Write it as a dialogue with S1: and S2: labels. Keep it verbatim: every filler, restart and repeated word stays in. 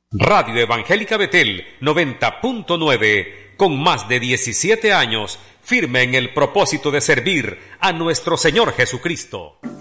S1: Radio Evangélica Betel noventa punto nueve, con más de diecisiete años, firme en el propósito de servir a nuestro Señor Jesucristo.